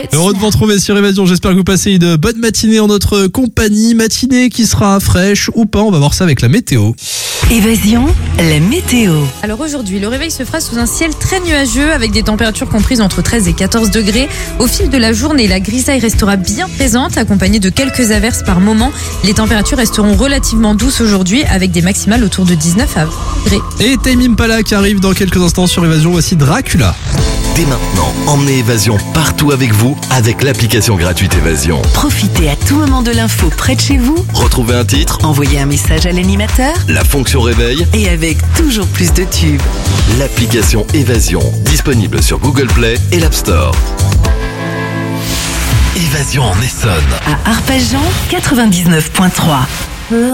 Heureux de vous retrouver sur Évasion, j'espère que vous passez une bonne matinée en notre compagnie. Matinée qui sera fraîche ou pas, on va voir ça avec la météo. Évasion, la météo. Alors aujourd'hui, le réveil se fera sous un ciel très nuageux avec des températures comprises entre 13 et 14 degrés. Au fil de la journée, la grisaille restera bien présente, accompagnée de quelques averses par moment. Les températures resteront relativement douces aujourd'hui avec des maximales autour de 19 à 20 degrés. Et Tame Impala qui arrive dans quelques instants sur Évasion, voici Dracula. Dès maintenant, emmenez Évasion partout avec vous avec l'application gratuite Évasion. Profitez à tout moment de l'info près de chez vous. Retrouvez un titre, Envoyez un message à l'animateur. la fonction réveil, Et avec toujours plus de tubes. l'application Évasion, disponible sur Google Play et l'App Store. Évasion en Essonne. À Arpajon, 99.3.